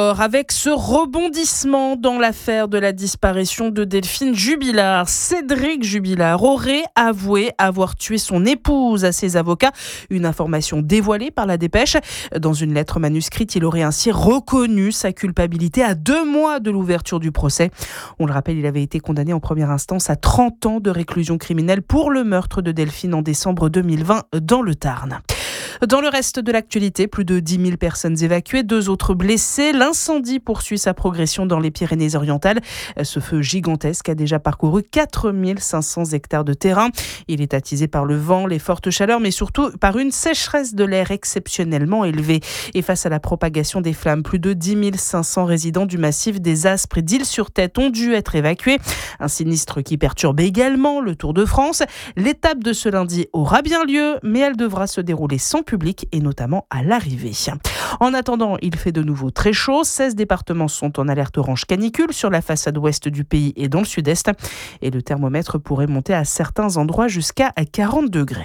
Avec ce rebondissement dans l'affaire de la disparition de Delphine Jubilard, Cédric Jubilard aurait avoué avoir tué son épouse à ses avocats. Une information dévoilée par la Dépêche. Dans une lettre manuscrite, il aurait ainsi reconnu sa culpabilité à 2 mois de l'ouverture du procès. On le rappelle, il avait été condamné en première instance à 30 ans de réclusion criminelle pour le meurtre de Delphine en décembre 2020 dans le Tarn. Dans le reste de l'actualité, plus de 10 000 personnes évacuées, 2 autres blessés. L'incendie poursuit sa progression dans les Pyrénées-Orientales. Ce feu gigantesque a déjà parcouru 4 500 hectares de terrain. Il est attisé par le vent, les fortes chaleurs, mais surtout par une sécheresse de l'air exceptionnellement élevée. Et face à la propagation des flammes, plus de 10 500 résidents du massif des Aspres et d'Île-sur-Tête ont dû être évacués. Un sinistre qui perturbe également le Tour de France. L'étape de ce lundi aura bien lieu, mais elle devra se dérouler sans public et notamment à l'arrivée. En attendant, il fait de nouveau très chaud. 16 départements sont en alerte orange canicule sur la façade ouest du pays et dans le sud-est. Et le thermomètre pourrait monter à certains endroits jusqu'à 40 degrés.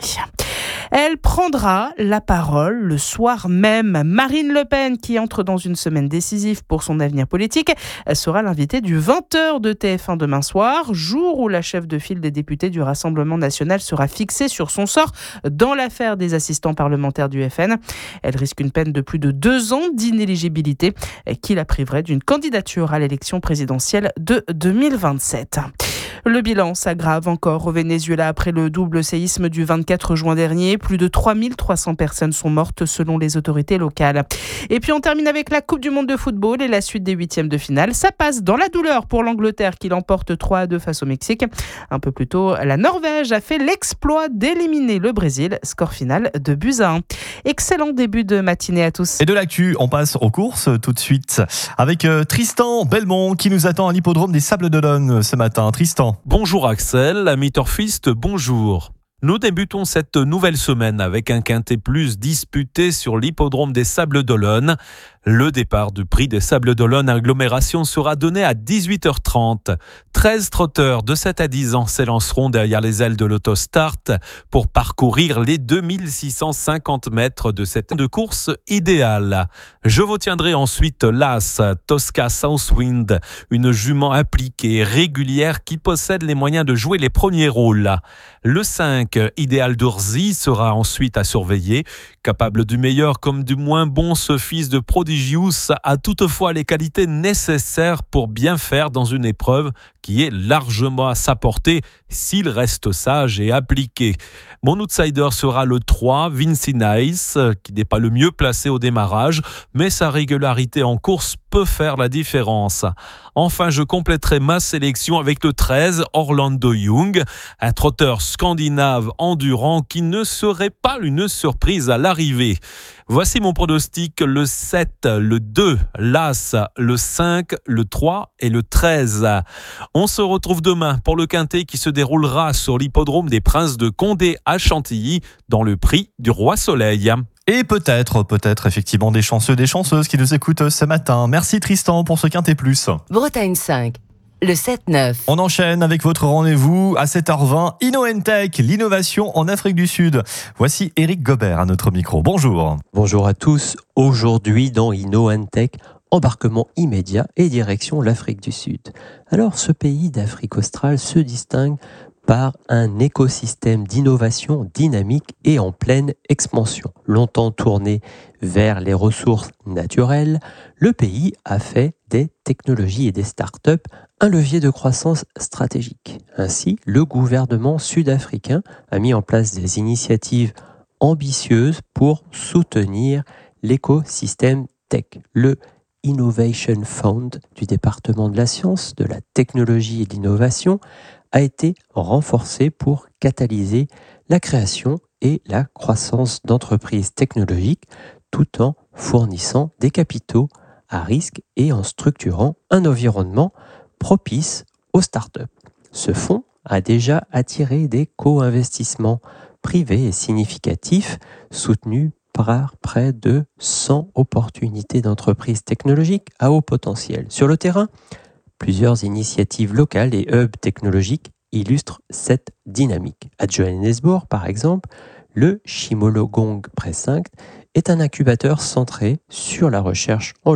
Elle prendra la parole le soir même. Marine Le Pen, qui entre dans une semaine décisive pour son avenir politique, sera l'invitée du 20h de TF1 demain soir, jour où la chef de file des députés du Rassemblement national sera fixée sur son sort dans l'affaire des assistants parlementaires du FN. Elle risque une peine de plus de 2 ans d'inéligibilité qui la priverait d'une candidature à l'élection présidentielle de 2027. Le bilan s'aggrave encore au Venezuela après le double séisme du 24 juin dernier. Plus de 3300 personnes sont mortes selon les autorités locales. Et puis on termine avec la Coupe du Monde de football et la suite des 8e de finale. Ça passe dans la douleur pour l'Angleterre qui l'emporte 3-2 face au Mexique. Un peu plus tôt, la Norvège a fait l'exploit d'éliminer le Brésil. Score final de 2-1. Excellent début de matinée à tous. Et de l'actu, on passe aux courses tout de suite avec Tristan Belmont qui nous attend à l'hippodrome des Sables d'Olonne ce matin. Tristan. Bonjour Axel, ami turfiste, bonjour. Nous débutons cette nouvelle semaine avec un quintet plus disputé sur l'hippodrome des Sables d'Olonne. Le départ du prix des Sables d'Olonne agglomération sera donné à 18h30. 13 trotteurs de 7 à 10 ans s'élanceront derrière les ailes de l'Autostart pour parcourir les 2650 mètres de cette de course idéale. Je vous tiendrai ensuite l'As Tosca Southwind, une jument appliquée, régulière qui possède les moyens de jouer les premiers rôles. Le 5, Idéal d'Orzy, sera ensuite à surveiller. Capable du meilleur comme du moins bon, ce fils de Prodigius a toutefois les qualités nécessaires pour bien faire dans une épreuve qui est largement à sa portée s'il reste sage et appliqué. Mon outsider sera le 3, Vinci Nice, qui n'est pas le mieux placé au démarrage, mais sa régularité en course peut faire la différence. Enfin, je compléterai ma sélection avec le 13, Orlando Young, un trotteur scandinave endurant qui ne serait pas une surprise à l'arrivée. Voici mon pronostic, le 7, le 2, l'As, le 5, le 3 et le 13. On se retrouve demain pour le quintet qui se déroulera sur l'hippodrome des Princes de Condé à Chantilly dans le prix du Roi Soleil. Et peut-être effectivement des chanceux, des chanceuses qui nous écoutent ce matin. Merci Tristan pour ce quintet plus. Bretagne 5. Le 7-9. On enchaîne avec votre rendez-vous à 7h20. InnoEntech, l'innovation en Afrique du Sud. Voici Éric Gobert à notre micro. Bonjour. Bonjour à tous. Aujourd'hui dans InnoEntech, embarquement immédiat et direction l'Afrique du Sud. Alors ce pays d'Afrique australe se distingue par un écosystème d'innovation dynamique et en pleine expansion. Longtemps tourné vers les ressources naturelles, le pays a fait des technologies et des startups un levier de croissance stratégique. Ainsi, le gouvernement sud-africain a mis en place des initiatives ambitieuses pour soutenir l'écosystème tech. Le Innovation Fund du département de la science, de la technologie et de l'innovation a été renforcé pour catalyser la création et la croissance d'entreprises technologiques tout en fournissant des capitaux à risque et en structurant un environnement propice aux startups. Ce fonds a déjà attiré des co-investissements privés et significatifs soutenus par près de 100 opportunités d'entreprises technologiques à haut potentiel. Sur le terrain, plusieurs initiatives locales et hubs technologiques illustrent cette dynamique. À Johannesburg, par exemple, le Chimologong Precinct est un incubateur centré sur la recherche en